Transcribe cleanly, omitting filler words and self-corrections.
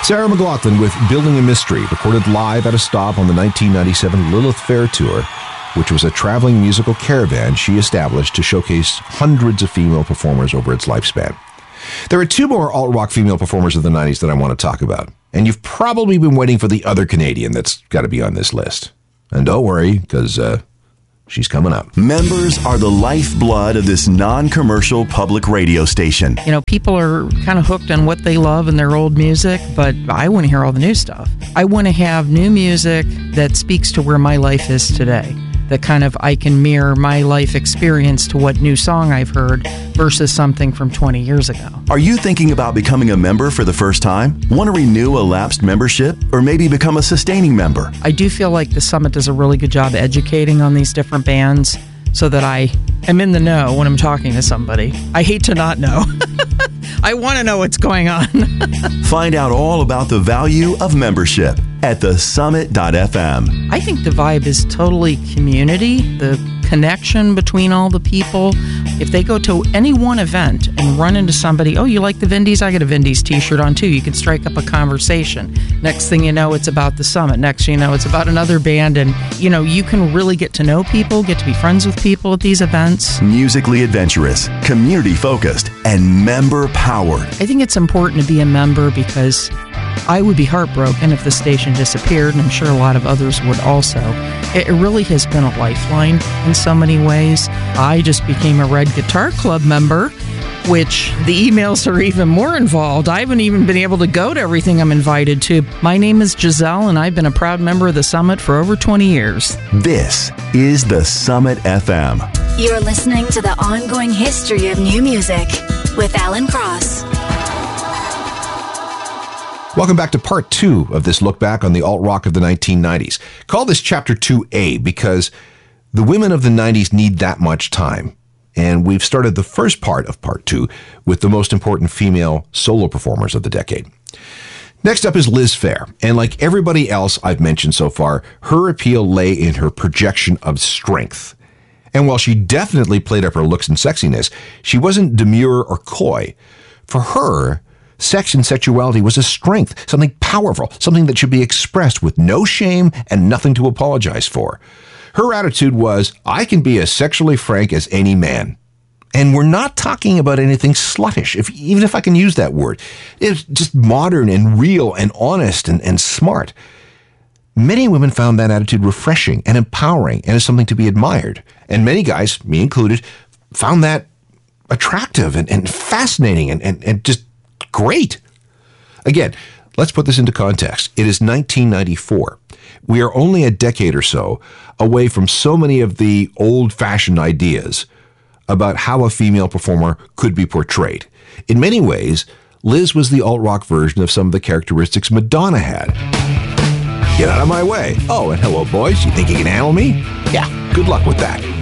Sarah McLachlan with Building a Mystery, recorded live at a stop on the 1997 Lilith Fair Tour, which was a traveling musical caravan she established to showcase hundreds of female performers over its lifespan. There are two more alt-rock female performers of the 90s that I want to talk about, and you've probably been waiting for the other Canadian that's got to be on this list. And don't worry, because she's coming up. Members are the lifeblood of this non-commercial public radio station. You know, people are kind of hooked on what they love in their old music, but I want to hear all the new stuff. I want to have new music that speaks to where my life is today. That kind of I can mirror my life experience to what new song I've heard versus something from 20 years ago. Are you thinking about becoming a member for the first time? Want to renew a lapsed membership or maybe become a sustaining member? I do feel like the Summit does a really good job educating on these different bands so that I am in the know when I'm talking to somebody. I hate to not know. I want to know what's going on. Find out all about the value of membership at thesummit.fm. I think the vibe is totally community, the connection between all the people. If they go to any one event and run into somebody, oh, you like the Vindies? I got a Vindies t-shirt on too. You can strike up a conversation. Next thing you know, it's about the Summit. Next thing you know, it's about another band. And, you know, you can really get to know people, get to be friends with people at these events. Musically adventurous, community-focused, and member-powered. I think it's important to be a member because I would be heartbroken if the station disappeared, and I'm sure a lot of others would also. It really has been a lifeline in so many ways. I just became a Red Guitar Club member, which the emails are even more involved. I haven't even been able to go to everything I'm invited to. My name is Giselle, and I've been a proud member of the Summit for over 20 years. This is the Summit FM. You're listening to the ongoing history of new music with Alan Cross. Welcome back to part 2 of this look back on the alt-rock of the 1990s. Call this Chapter 2A because the women of the 90s need that much time. And we've started the first part of part 2 with the most important female solo performers of the decade. Next up is Liz Phair. And like everybody else I've mentioned so far, her appeal lay in her projection of strength. And while she definitely played up her looks and sexiness, she wasn't demure or coy. For her, sex and sexuality was a strength, something powerful, something that should be expressed with no shame and nothing to apologize for. Her attitude was, I can be as sexually frank as any man. And we're not talking about anything sluttish, even if I can use that word. It's just modern and real and honest and smart. Many women found that attitude refreshing and empowering and as something to be admired. And many guys, me included, found that attractive and fascinating and just great. Again, let's put this into context. It is 1994. We are only a decade or so away from so many of the old-fashioned ideas about how a female performer could be portrayed. In many ways, Liz was the alt-rock version of some of the characteristics Madonna had. Get out of my way. Oh, and hello, boys. You think you can handle me? Yeah, good luck with that.